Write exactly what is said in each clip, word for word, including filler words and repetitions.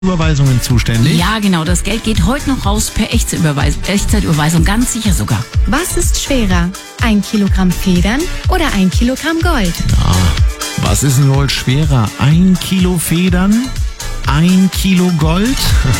Überweisungen zuständig? Ja, genau. Das Geld geht heute noch raus per Echtzeitüberweisung, Echtzeitüberweisung. Ganz sicher sogar. Was ist schwerer? Ein Kilogramm Federn oder ein Kilogramm Gold? Ja, was ist denn wohl schwerer? Ein Kilo Federn? Ein Kilo Gold?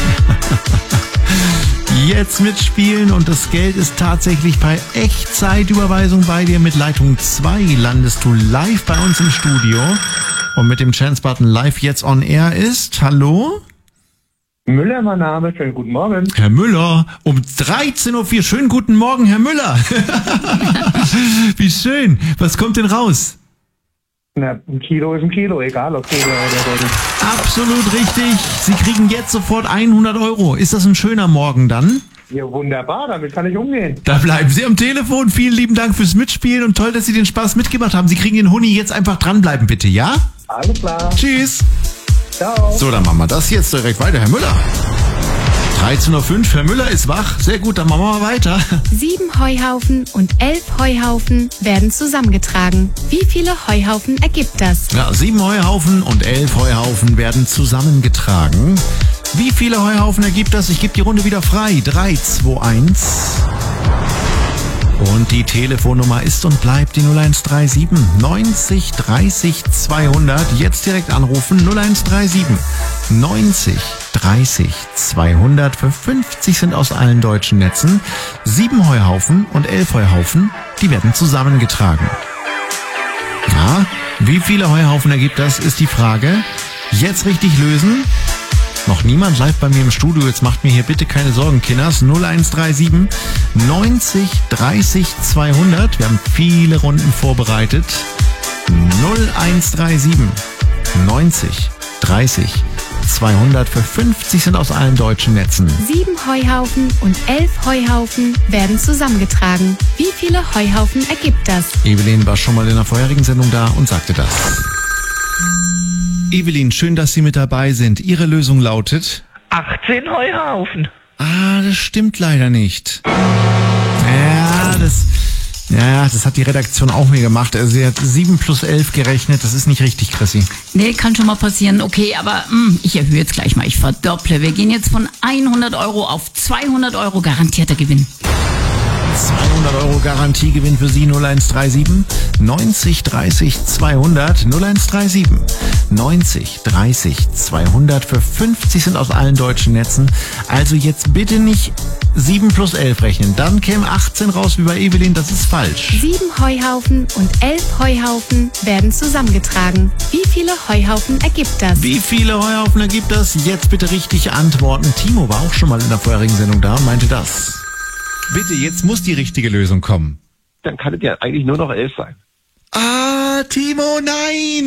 Jetzt mitspielen und das Geld ist tatsächlich bei Echtzeitüberweisung bei dir. Mit Leitung zwei landest du live bei uns im Studio und mit dem Chance-Button live jetzt on air ist. Hallo? Müller, mein Name. Schönen guten Morgen. Herr Müller, um dreizehn Uhr vier. Schönen guten Morgen, Herr Müller. Wie schön. Was kommt denn raus? Na, ein Kilo ist ein Kilo, egal ob Feder oder Gold. Absolut richtig. Sie kriegen jetzt sofort hundert Euro. Ist das ein schöner Morgen dann? Ja, wunderbar. Damit kann ich umgehen. Da bleiben Sie am Telefon. Vielen lieben Dank fürs Mitspielen und toll, dass Sie den Spaß mitgemacht haben. Sie kriegen den Huni. Jetzt einfach dranbleiben, bitte, ja? Alles klar. Tschüss. Ciao. So, dann machen wir das jetzt direkt weiter. Herr Müller. dreizehn Uhr fünf. Herr Müller ist wach. Sehr gut, dann machen wir mal weiter. Sieben Heuhaufen und elf Heuhaufen werden zusammengetragen. Wie viele Heuhaufen ergibt das? Ja, sieben Heuhaufen und elf Heuhaufen werden zusammengetragen. Wie viele Heuhaufen ergibt das? Ich gebe die Runde wieder frei. drei, zwei, eins. Und die Telefonnummer ist und bleibt die null eins drei sieben neunzig dreißig zweihundert. Jetzt direkt anrufen null eins drei sieben neunzig dreißig zweihundert. Für fünfzig sind aus allen deutschen Netzen. Sieben Heuhaufen und elf Heuhaufen, die werden zusammengetragen. Ja, wie viele Heuhaufen ergibt das, ist die Frage. Jetzt richtig lösen. Noch niemand live bei mir im Studio. Jetzt macht mir hier bitte keine Sorgen, Kinders. null eins drei sieben neunzig dreißig zweihundert. Wir haben viele Runden vorbereitet. null eins drei sieben neunzig dreißig zweihundert. Für fünfzig sind aus allen deutschen Netzen. Sieben Heuhaufen und elf Heuhaufen werden zusammengetragen. Wie viele Heuhaufen ergibt das? Evelyn war schon mal in der vorherigen Sendung da und sagte das. Evelyn, schön, dass Sie mit dabei sind. Ihre Lösung lautet? achtzehn Heuhaufen. Ah, das stimmt leider nicht. Ja, das, ja, das hat die Redaktion auch mir gemacht. Also sie hat sieben plus elf gerechnet. Das ist nicht richtig, Chrissy. Nee, kann schon mal passieren. Okay, aber mh, ich erhöhe jetzt gleich mal. Ich verdopple. Wir gehen jetzt von hundert Euro auf zweihundert Euro garantierter Gewinn. zweihundert Euro Garantiegewinn für Sie. null eins drei sieben neunzig dreißig zweihundert. null eins drei sieben neunzig dreißig zweihundert. Für fünfzig sind aus allen deutschen Netzen. Also jetzt bitte nicht sieben plus elf rechnen. Dann käme achtzehn raus wie bei Evelyn. Das ist falsch. Sieben Heuhaufen und elf Heuhaufen werden zusammengetragen. Wie viele Heuhaufen ergibt das? Wie viele Heuhaufen ergibt das? Jetzt bitte richtig antworten. Timo war auch schon mal in der vorherigen Sendung da und meinte das. Bitte, jetzt muss die richtige Lösung kommen. Dann kann es ja eigentlich nur noch elf sein. Ah, Timo, nein!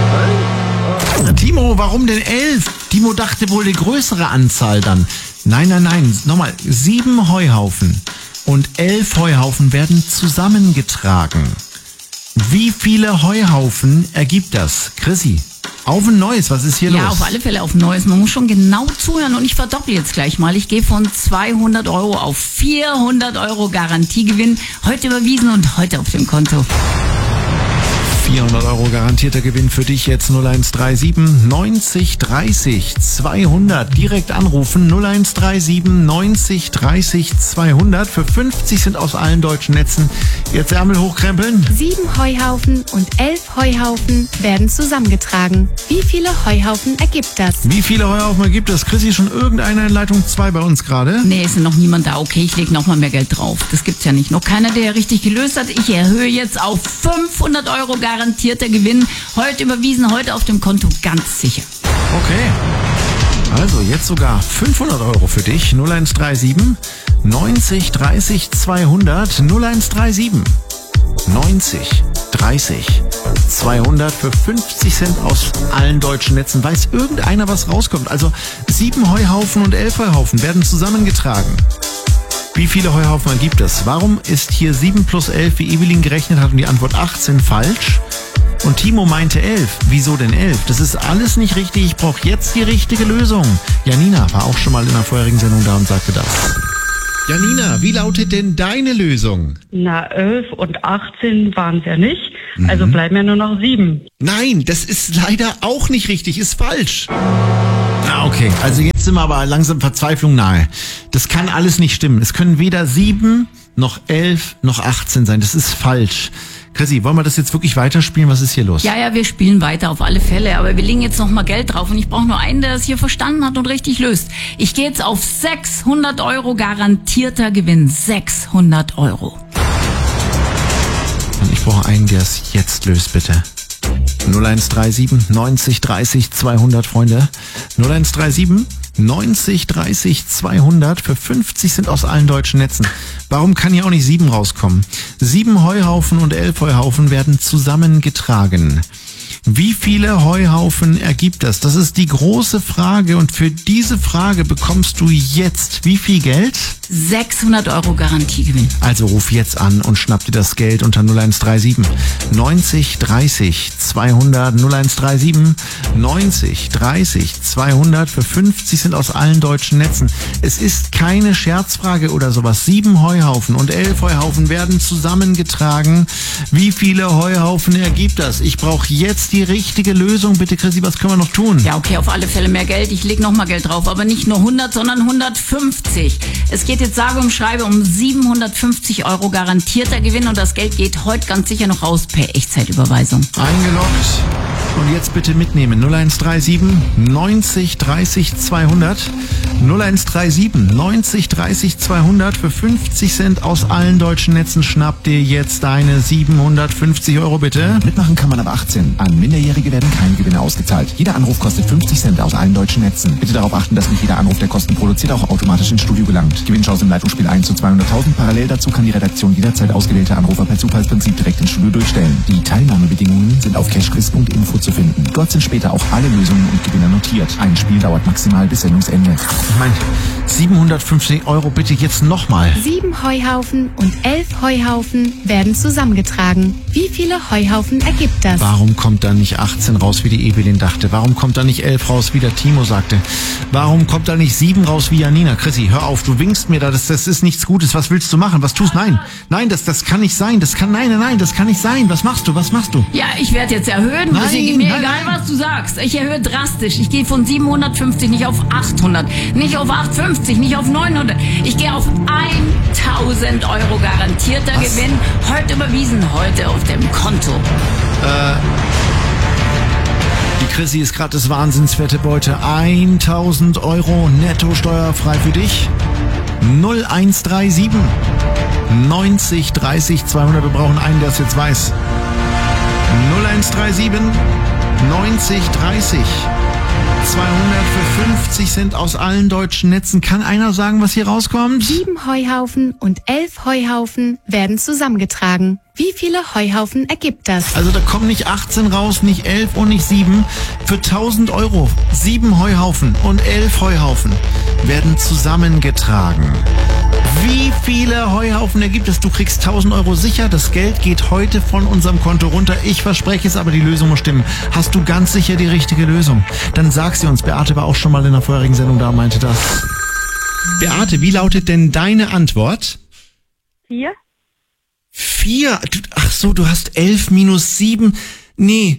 Nein? Timo, warum denn elf? Timo dachte wohl die größere Anzahl dann. Nein, nein, nein. Nochmal, sieben Heuhaufen und elf Heuhaufen werden zusammengetragen. Wie viele Heuhaufen ergibt das? Chrissy, auf ein neues, was ist hier ja, los? Ja, auf alle Fälle auf ein neues. Man muss schon genau zuhören und ich verdopple jetzt gleich mal. Ich gehe von zweihundert Euro auf vierhundert Euro Garantiegewinn. Heute überwiesen und heute auf dem Konto. vierhundert Euro garantierter Gewinn für dich jetzt. Null eins drei sieben neunzig dreißig zweihundert. Direkt anrufen null eins drei sieben neunzig dreißig zweihundert. Für fünfzig sind aus allen deutschen Netzen. Jetzt Ärmel hochkrempeln. Sieben Heuhaufen und elf Heuhaufen werden zusammengetragen. Wie viele Heuhaufen ergibt das? Wie viele Heuhaufen ergibt das? Chrissy, schon irgendeiner in Leitung zwei bei uns gerade? Nee, ist noch niemand da. Okay, ich lege noch mal mehr Geld drauf. Das gibt's ja nicht. Noch keiner, der richtig gelöst hat. Ich erhöhe jetzt auf fünfhundert Euro garantierter Gewinn. Heute überwiesen, heute auf dem Konto, ganz sicher. Okay. Also jetzt sogar fünfhundert Euro für dich. null eins drei sieben neunzig dreißig zweihundert. null eins drei sieben neunzig dreißig zweihundert. Für fünfzig Cent aus allen deutschen Netzen. Weiß irgendeiner, was rauskommt? Also sieben Heuhaufen und elf Heuhaufen werden zusammengetragen. Wie viele Heuhaufen ergibt es? Warum ist hier sieben plus elf, wie Evelyn gerechnet hat, und die Antwort achtzehn falsch? Und Timo meinte elf. Wieso denn elf? Das ist alles nicht richtig. Ich brauche jetzt die richtige Lösung. Janina war auch schon mal in der vorherigen Sendung da und sagte das. Janina, wie lautet denn deine Lösung? Na, elf und achtzehn waren es ja nicht. Also bleiben ja nur noch sieben. Nein, das ist leider auch nicht richtig. Ist falsch. Na okay, also jetzt sind wir aber langsam Verzweiflung nahe. Das kann alles nicht stimmen. Es können weder sieben, noch elf, noch achtzehn sein. Das ist falsch. Chrissy, wollen wir das jetzt wirklich weiterspielen? Was ist hier los? Ja, ja, wir spielen weiter auf alle Fälle, aber wir legen jetzt noch mal Geld drauf und ich brauche nur einen, der es hier verstanden hat und richtig löst. Ich gehe jetzt auf sechshundert Euro garantierter Gewinn. sechshundert Euro. Und ich brauche einen, der es jetzt löst, bitte. null eins drei sieben neunzig dreißig zweihundert, Freunde. null eins drei sieben neunzig dreißig zweihundert. Für fünfzig sind aus allen deutschen Netzen. Warum kann hier auch nicht sieben rauskommen? Sieben Heuhaufen und elf Heuhaufen werden zusammengetragen. Wie viele Heuhaufen ergibt das? Das ist die große Frage und für diese Frage bekommst du jetzt wie viel Geld? sechshundert Euro Garantiegewinn. Also ruf jetzt an und schnapp dir das Geld unter null eins drei sieben neunzig dreißig zweihundert. null eins drei sieben neunzig dreißig zweihundert. Für fünfzig sind aus allen deutschen Netzen. Es ist keine Scherzfrage oder sowas. Sieben Heuhaufen und elf Heuhaufen werden zusammengetragen. Wie viele Heuhaufen ergibt das? Ich brauche jetzt die richtige Lösung. Bitte, Chrissy, was können wir noch tun? Ja, okay, auf alle Fälle mehr Geld. Ich lege noch mal Geld drauf, aber nicht nur hundert, sondern hundertfünfzig. Es geht jetzt sage und schreibe um siebenhundertfünfzig Euro garantierter Gewinn und das Geld geht heute ganz sicher noch raus per Echtzeitüberweisung. Eingeloggt. Und jetzt bitte mitnehmen. null eins drei sieben neunzig dreißig zweihundert. null eins drei sieben neunzig dreißig zweihundert. Für fünfzig Cent aus allen deutschen Netzen schnapp dir jetzt deine siebenhundertfünfzig Euro, bitte. Mitmachen kann man ab achtzehn. An Minderjährige werden keine Gewinne ausgezahlt. Jeder Anruf kostet fünfzig Cent aus allen deutschen Netzen. Bitte darauf achten, dass nicht jeder Anruf, der Kosten produziert, auch automatisch ins Studio gelangt. Gewinnchance im Leitungsspiel eins zu zweihunderttausend. Parallel dazu kann die Redaktion jederzeit ausgewählte Anrufer per Zufallsprinzip direkt ins Studio durchstellen. Die Teilnahmebedingungen sind auf cashquiz punkt info zu finden. Dort sind später auch alle Lösungen und Gewinner notiert. Ein Spiel dauert maximal bis Sendungsende. Ich meine, siebenhundertfünfzig Euro bitte jetzt nochmal. Sieben Heuhaufen und elf Heuhaufen werden zusammengetragen. Wie viele Heuhaufen ergibt das? Warum kommt da nicht achtzehn raus, wie die Evelyn dachte? Warum kommt da nicht elf raus, wie der Timo sagte? Warum kommt da nicht sieben raus, wie Janina? Chrissy, hör auf, du winkst mir da, das, das ist nichts Gutes. Was willst du machen? Was tust du? Nein, nein, das, das kann nicht sein. Das kann, nein, nein, nein, das kann nicht sein. Was machst du? Was machst du? Ja, ich werde jetzt erhöhen. Nein, Deswegen mir nein, egal, nein. was du sagst. Ich erhöhe drastisch. Ich gehe von siebenhundertfünfzig nicht auf achthundert, nicht auf achthundertfünfzig, nicht auf neunhundert. Ich gehe auf tausend Euro garantierter Was? Gewinn. Heute überwiesen, heute auf dem Konto. Die Chrissy ist gerade das wahnsinnsfette Beute. tausend Euro netto steuerfrei für dich. null eins drei sieben neunzig dreißig zweihundert. Wir brauchen einen, der es jetzt weiß. null eins drei sieben neunzig dreißig zweihundert. Für fünfzig Cent aus allen deutschen Netzen. Kann einer sagen, was hier rauskommt? Sieben Heuhaufen und elf Heuhaufen werden zusammengetragen. Wie viele Heuhaufen ergibt das? Also da kommen nicht achtzehn raus, nicht elf und nicht sieben. Für tausend Euro sieben Heuhaufen und elf Heuhaufen werden zusammengetragen. Wie viele Heuhaufen ergibt es? Du kriegst tausend Euro sicher. Das Geld geht heute von unserem Konto runter. Ich verspreche es, aber die Lösung muss stimmen. Hast du ganz sicher die richtige Lösung? Dann sag sie uns. Beate war auch schon mal in der vorherigen Sendung da und meinte das. Beate, wie lautet denn deine Antwort? Vier? Vier? Du- Ach so, du hast elf minus sieben. Nee.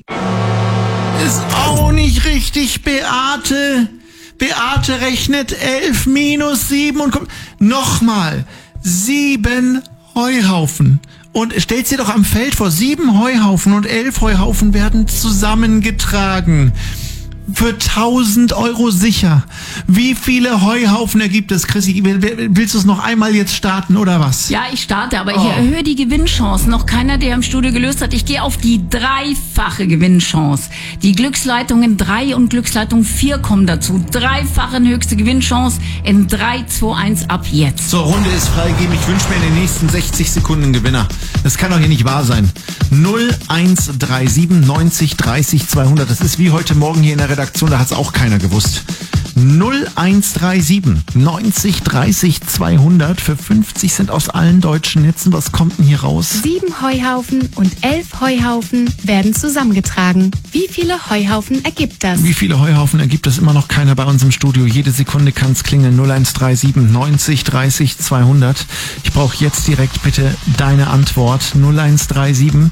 Ist auch nicht richtig, Beate. Beate rechnet elf minus sieben und kommt... Nochmal. Sieben Heuhaufen. Und stellt dir doch am Feld vor, sieben Heuhaufen und elf Heuhaufen werden zusammengetragen. Für tausend Euro sicher. Wie viele Heuhaufen ergibt es, Chrissy? Willst du es noch einmal jetzt starten, oder was? Ja, ich starte, aber ich Oh. erhöhe die Gewinnchancen. Noch keiner, der im Studio gelöst hat. Ich gehe auf die dreifache Gewinnchance. Die Glücksleitungen drei und Glücksleitung vier kommen dazu. Dreifache höchste Gewinnchance in drei, zwei, eins ab jetzt. So, Runde ist freigegeben. Ich wünsche mir in den nächsten sechzig Sekunden einen Gewinner. Das kann doch hier nicht wahr sein. null eins drei sieben neunzig dreißig zweihundert. Das ist wie heute Morgen hier in der Redaktion. Da hat es auch keiner gewusst. null eins drei sieben neunzig dreißig zweihundert. Für fünfzig Cent aus allen deutschen Netzen. Was kommt denn hier raus? Sieben Heuhaufen und elf Heuhaufen werden zusammengetragen. Wie viele Heuhaufen ergibt das? Wie viele Heuhaufen ergibt es? Immer noch keiner bei uns im Studio. Jede Sekunde kann es klingeln. null eins drei sieben neunzig dreißig zweihundert. Ich brauche jetzt direkt bitte deine Antwort. null eins drei sieben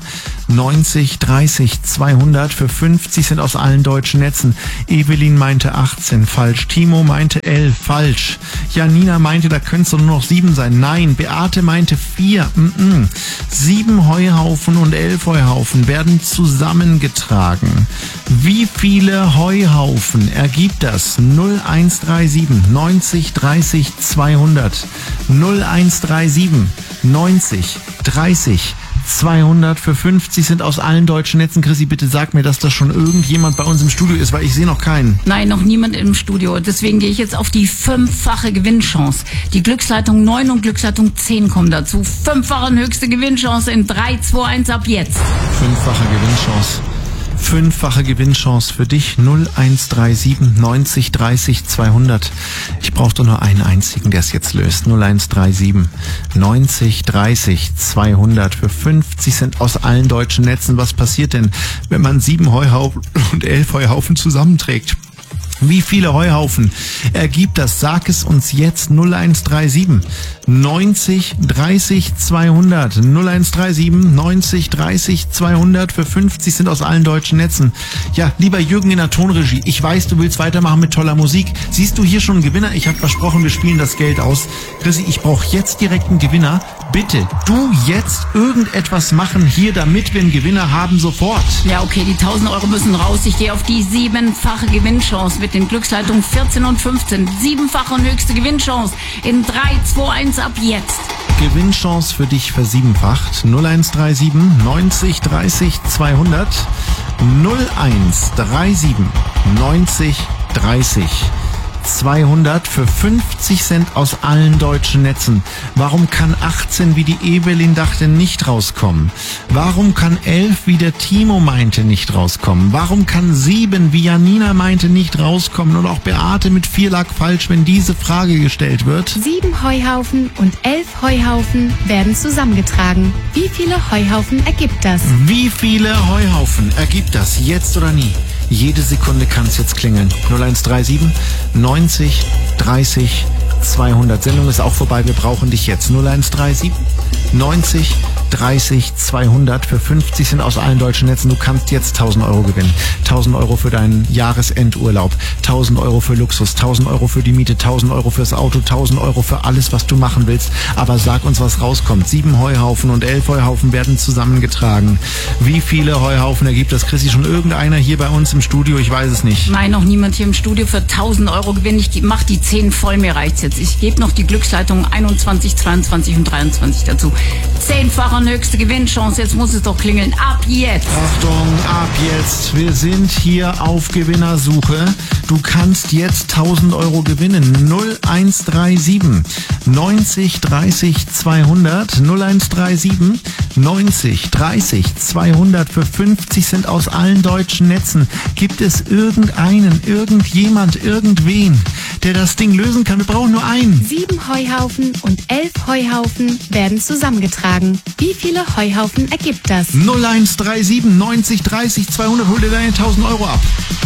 neunzig dreißig zweihundert. Für fünfzig sind aus allen deutschen Netzen. Evelyn meinte achtzehn, falsch. Timo meinte elf, falsch. Janina meinte, da könnte es nur noch sieben sein. Nein. Beate meinte vier. Mm-mm. Sieben Heuhaufen und elf Heuhaufen werden zusammengetragen. Wie viele Heuhaufen ergibt das? null eins drei sieben neunzig dreißig zweihundert. null eins drei sieben neunzig dreißig zweihundert. Für fünfzig sind aus allen deutschen Netzen. Chrissy, bitte sag mir, dass das schon irgendjemand bei uns im Studio ist, weil ich sehe noch keinen. Nein, noch niemand im Studio. Deswegen gehe ich jetzt auf die fünffache Gewinnchance. Die Glücksleitung neun und Glücksleitung zehn kommen dazu. Fünffache höchste Gewinnchance in drei, zwei, eins ab jetzt. Fünffache Gewinnchance. Fünffache Gewinnchance für dich. null eins drei sieben neunzig dreißig zweihundert. Ich brauche doch nur einen einzigen, der es jetzt löst. null eins drei sieben neunzig dreißig zweihundert. Für fünfzig sind aus allen deutschen Netzen. Was passiert denn, wenn man sieben Heuhaufen und elf Heuhaufen zusammenträgt? Wie viele Heuhaufen ergibt das? Sag es uns jetzt. null eins drei sieben neunzig dreißig zweihundert. null eins drei sieben neunzig dreißig zweihundert. Für fünfzig sind aus allen deutschen Netzen. Ja, lieber Jürgen in der Tonregie, ich weiß, du willst weitermachen mit toller Musik. Siehst du hier schon einen Gewinner? Ich habe versprochen, wir spielen das Geld aus. Chrissy, ich brauche jetzt direkt einen Gewinner. Bitte, du jetzt irgendetwas machen hier, damit wir einen Gewinner haben, sofort. Ja, okay, die tausend Euro müssen raus. Ich gehe auf die siebenfache Gewinnchance mit den Glücksleitungen vierzehn und fünfzehn. Siebenfache und höchste Gewinnchance in drei, zwei, eins ab jetzt. Gewinnchance für dich versiebenfacht. null eins drei sieben neunzig dreißig zweihundert. null eins drei sieben neunzig dreißig zweihundert. Für fünfzig Cent aus allen deutschen Netzen. Warum kann achtzehn, wie die Evelyn dachte, nicht rauskommen? Warum kann elf, wie der Timo meinte, nicht rauskommen? Warum kann sieben, wie Janina meinte, nicht rauskommen? Und auch Beate mit vier lag falsch, wenn diese Frage gestellt wird. Sieben Heuhaufen und elf Heuhaufen werden zusammengetragen. Wie viele Heuhaufen ergibt das? Wie viele Heuhaufen ergibt das? Jetzt oder nie? Jede Sekunde kann es jetzt klingeln. null eins drei sieben neunzig dreißig zweihundert. Sendung ist auch vorbei, wir brauchen dich jetzt. null eins drei sieben neunzig dreißig zweihundert. Für fünfzig sind aus allen deutschen Netzen. Du kannst jetzt tausend Euro gewinnen. tausend Euro für deinen Jahresendurlaub. tausend Euro für Luxus. tausend Euro für die Miete. tausend Euro fürs Auto. tausend Euro für alles, was du machen willst. Aber sag uns, was rauskommt. Sieben Heuhaufen und elf Heuhaufen werden zusammengetragen. Wie viele Heuhaufen ergibt das? Chrissy, schon irgendeiner hier bei uns im Studio? Ich weiß es nicht. Nein, noch niemand hier im Studio. Für tausend Euro gewinnen. Ich mach die zehn voll, mir reicht's jetzt. Ich gebe noch die Glücksleitung einundzwanzig, zweiundzwanzig und dreiundzwanzig dazu. Zehnfache höchste Gewinnchance. Jetzt muss es doch klingeln. Ab jetzt. Achtung, ab jetzt. Wir sind hier auf Gewinnersuche. Du kannst jetzt tausend Euro gewinnen. null eins drei sieben neunzig dreißig zweihundert. null eins drei sieben neunzig dreißig zweihundert. Für fünfzig Cent aus allen deutschen Netzen. Gibt es irgendeinen, irgendjemand, irgendwen, der das Ding lösen kann? Wir brauchen nur einen. Sieben Heuhaufen und elf Heuhaufen werden zusammengetragen. Wie viele Heuhaufen ergibt das? null eins drei sieben neunzig dreißig zweihundert. Hol dir deine tausend Euro ab.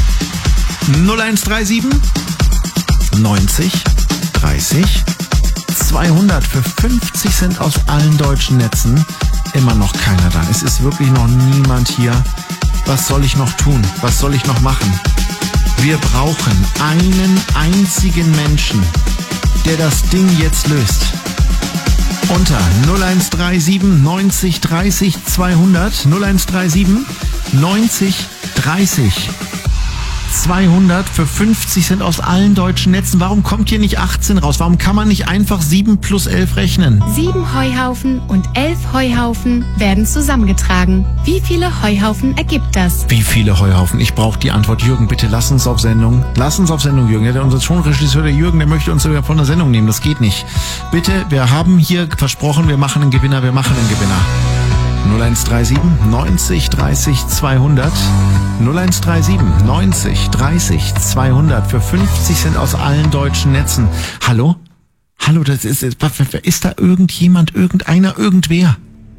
null eins drei sieben neunzig dreißig zweihundert. Für fünfzig Cent aus allen deutschen Netzen. Immer noch keiner da. Es ist wirklich noch niemand hier. Was soll ich noch tun? Was soll ich noch machen? Wir brauchen einen einzigen Menschen, der das Ding jetzt löst. Unter null eins drei sieben neunzig dreißig zweihundert. null eins drei sieben neunzig dreißig zweihundert. Für fünfzig Cent aus allen deutschen Netzen. Warum kommt hier nicht achtzehn raus? Warum kann man nicht einfach sieben plus elf rechnen? Sieben Heuhaufen und elf Heuhaufen werden zusammengetragen. Wie viele Heuhaufen ergibt das? Wie viele Heuhaufen? Ich brauche die Antwort. Jürgen, bitte lass uns auf Sendung. Lass uns auf Sendung, Jürgen. Der, unser Tonregisseur, der Jürgen, der möchte uns sogar von der Sendung nehmen. Das geht nicht. Bitte, wir haben hier versprochen, wir machen einen Gewinner, wir machen einen Gewinner. null eins drei sieben neunzig dreißig zweihundert. null eins drei sieben neunzig dreißig zweihundert. Für fünfzig Cent aus allen deutschen Netzen. Hallo? Hallo, das ist, ist da irgendjemand, irgendeiner, irgendwer?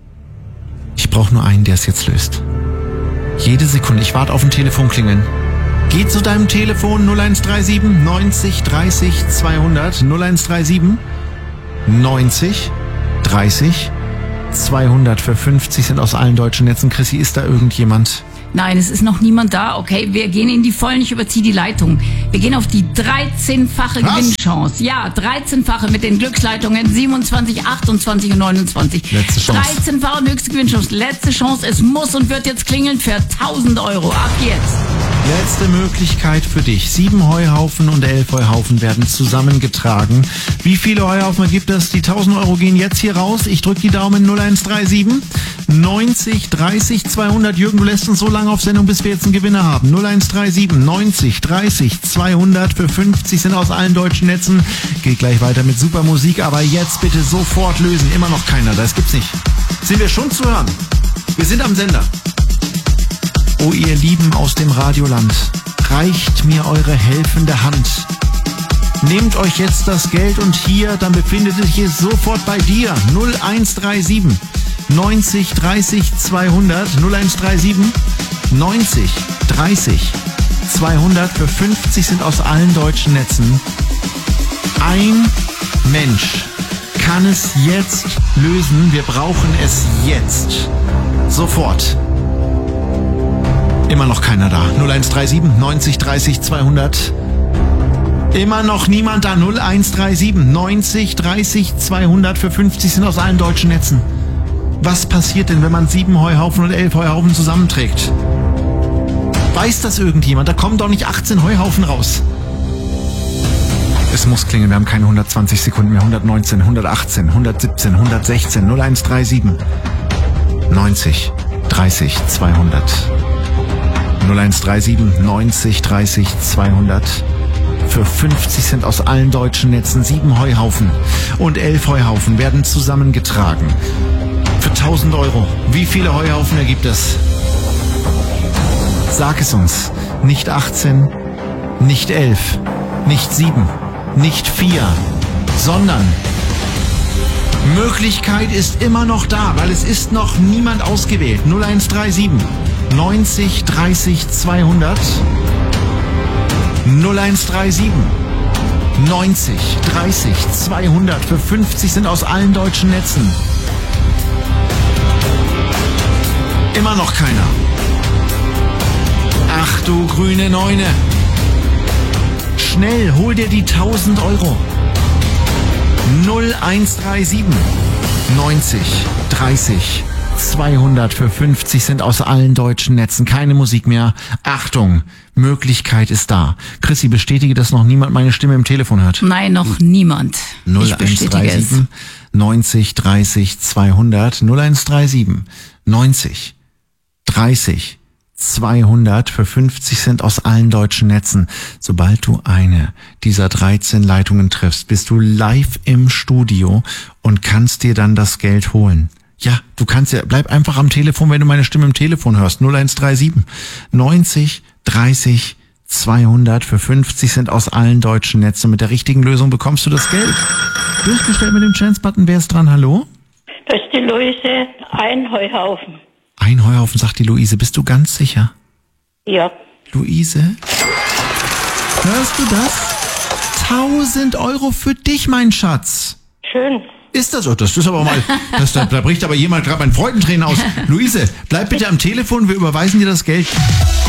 Ich brauche nur einen, der es jetzt löst. Jede Sekunde, ich warte auf ein Telefonklingeln. Geh zu deinem Telefon null eins drei sieben neunzig dreißig zweihundert. null eins drei sieben neunzig dreißig zweihundert für fünfzig sind aus allen deutschen Netzen. Chrissy, ist da irgendjemand? Nein, es ist noch niemand da. Okay, wir gehen in die Vollen, ich überziehe die Leitung. Wir gehen auf die dreizehnfache Was? Gewinnchance. Ja, dreizehnfache mit den Glücksleitungen siebenundzwanzig, achtundzwanzig und neunundzwanzig. Letzte Chance. dreizehnfache höchste Gewinnchance. Letzte Chance. Es muss und wird jetzt klingeln für tausend Euro. Ab jetzt. Letzte Möglichkeit für dich. Sieben Heuhaufen und elf Heuhaufen werden zusammengetragen. Wie viele Heuhaufen gibt es? Die tausend Euro gehen jetzt hier raus. Ich drücke die Daumen. null eins drei sieben neunzig dreißig zweihundert. Jürgen, du lässt uns so lange auf Sendung, bis wir jetzt einen Gewinner haben. null eins drei sieben neunzig dreißig zweihundert für fünfzig sind aus allen deutschen Netzen. Geht gleich weiter mit super Musik, aber jetzt bitte sofort lösen. Immer noch keiner, das gibt's nicht. Sind wir schon zu hören? Wir sind am Sender. Oh, ihr Lieben aus dem Radioland, reicht mir eure helfende Hand. Nehmt euch jetzt das Geld und hier, dann befindet es sich sofort bei dir. null eins drei sieben neunzig dreißig zweihundert. null eins drei sieben neunzig dreißig zweihundert für fünfzig sind aus allen deutschen Netzen. Ein Mensch kann es jetzt lösen. Wir brauchen es jetzt. Sofort. Immer noch keiner da. null eins drei sieben neunzig dreißig zweihundert. Immer noch niemand da. null eins drei sieben neunzig dreißig zweihundert für fünfzig sind aus allen deutschen Netzen. Was passiert denn, wenn man sieben Heuhaufen und elf Heuhaufen zusammenträgt? Weiß das irgendjemand? Da kommen doch nicht achtzehn Heuhaufen raus. Es muss klingeln. Wir haben keine hundertzwanzig Sekunden mehr. hundertneunzehn, hundertachtzehn, hundertsiebzehn, hundertsechzehn. null eins drei sieben neunzig dreißig zweihundert. null eins drei sieben neunzig dreißig zweihundert. Für fünfzig sind aus allen deutschen Netzen sieben Heuhaufen und elf Heuhaufen werden zusammengetragen. Für tausend Euro. Wie viele Heuhaufen ergibt es? Sag es uns. Nicht achtzehn, nicht elf, nicht sieben, nicht vier, sondern Möglichkeit ist immer noch da, weil es ist noch niemand ausgewählt. null eins drei sieben neunzig dreißig zweihundert. null eins drei sieben neunzig dreißig zweihundert für fünfzig sind aus allen deutschen Netzen. Immer noch keiner. Ach du grüne Neune. Schnell, hol dir die tausend Euro. null eins drei sieben neunzig dreißig zweihundert für fünfzig sind aus allen deutschen Netzen. Keine Musik mehr. Achtung, Möglichkeit ist da. Chrissy, bestätige, dass noch niemand meine Stimme im Telefon hört. Nein, noch niemand. null eins drei sieben neunzig dreißig zweihundert. null eins drei sieben neunzig dreißig zweihundert für fünfzig sind aus allen deutschen Netzen. Sobald du eine dieser dreizehn Leitungen triffst, bist du live im Studio und kannst dir dann das Geld holen. Ja, du kannst ja, bleib einfach am Telefon, wenn du meine Stimme im Telefon hörst. null eins drei sieben neunzig dreißig zweihundert für fünfzig sind aus allen deutschen Netzen. Mit der richtigen Lösung bekommst du das Geld. Durchgestellt mit dem Chance-Button. Wer ist dran? Hallo? Das ist die Luise, ein Heuhaufen. Ein Heuhaufen, sagt die Luise. Bist du ganz sicher? Ja. Luise? Hörst du das? tausend Euro für dich, mein Schatz. Schön. Ist das so? Das ist aber mal, das, da, da bricht aber jemand gerade mein Freudentränen aus. Luise, bleib bitte am Telefon, wir überweisen dir das Geld.